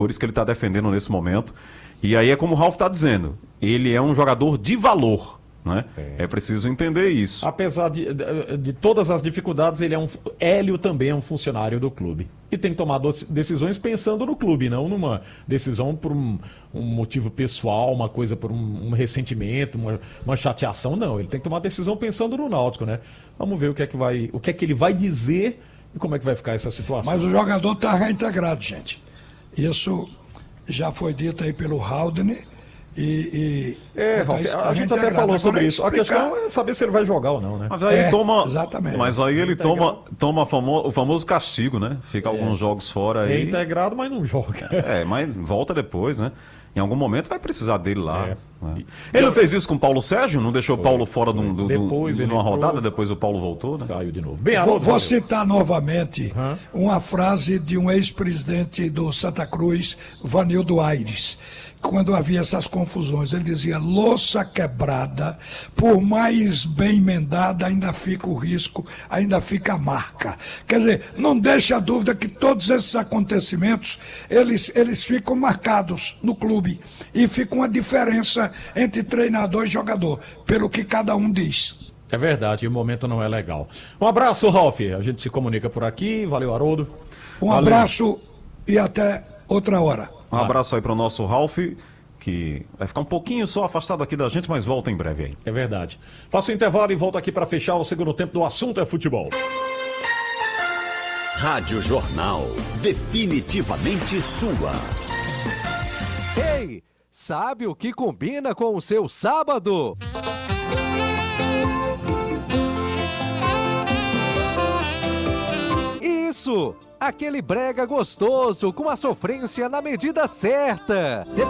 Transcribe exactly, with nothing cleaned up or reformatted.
isso que ele está defendendo nesse momento. E aí é como o Ralf está dizendo, ele é um jogador de valor, né? É. é preciso entender isso. Apesar de, de, de todas as dificuldades, ele é um, Hélio também é um funcionário do clube. E tem que tomar decisões pensando no clube, não numa decisão por um, um motivo pessoal, uma coisa por um, um ressentimento, uma, uma chateação, não. Ele tem que tomar decisão pensando no Náutico, né? Vamos ver o que é que vai, o que é que ele vai dizer e como é que vai ficar essa situação. Mas o jogador está reintegrado, gente. Isso já foi dito aí pelo Haldane. E, e é, Ralf, tá a gente até falou sobre isso. Explicar... A questão é saber se ele vai jogar ou não, né? Mas aí é, toma, exatamente. Mas aí ele toma, toma famo, o famoso castigo, né? Fica é. alguns jogos fora aí. Reintegrado, mas não joga. É, mas volta depois, né? Em algum momento vai precisar dele lá. É. Né? Ele não fez isso com o Paulo Sérgio? Não deixou o Paulo fora do, do, depois do, ele numa entrou, rodada, depois o Paulo voltou, né? Saiu de novo. Bem, vou, vou citar novamente uhum. uma frase de um ex-presidente do Santa Cruz, Vanildo Aires. Quando havia essas confusões, ele dizia: louça quebrada, por mais bem emendada, ainda fica o risco, ainda fica a marca. Quer dizer, não deixa a dúvida que todos esses acontecimentos, eles, eles ficam marcados no clube. E fica uma diferença entre treinador e jogador, pelo que cada um diz. É verdade, e o momento não é legal. Um abraço, Ralf. A gente se comunica por aqui. Valeu, Haroldo. Um Valeu. abraço e até outra hora. Um abraço aí para o nosso Ralf, que vai ficar um pouquinho só afastado aqui da gente, mas volta em breve aí. É verdade. Faço o intervalo e volto aqui para fechar o segundo tempo do Assunto é Futebol. Rádio Jornal, definitivamente sua. Ei, sabe o que combina com o seu sábado? Isso! Aquele brega gostoso com a sofrência na medida certa. Cê